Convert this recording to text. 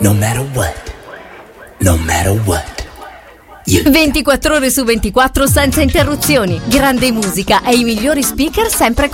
No matter what. No matter what. 24 ore su 24 senza interruzioni. Grande musica e i migliori speaker sempre con